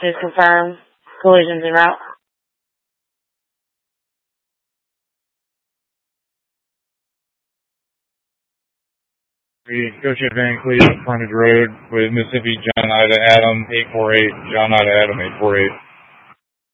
Please confirm collisions en route. Go ship Van Cleve, frontage road with Mississippi John Ida Adam 848, John Ida Adam 848.